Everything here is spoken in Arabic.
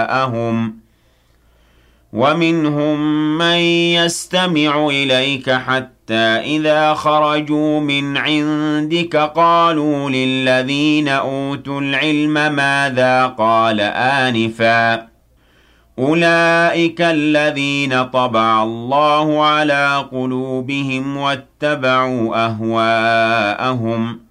ومنهم من يستمع إليك حتى إذا خرجوا من عندك قالوا للذين أوتوا العلم ماذا قال آنفا أولئك الذين طبع الله على قلوبهم واتبعوا أهواءهم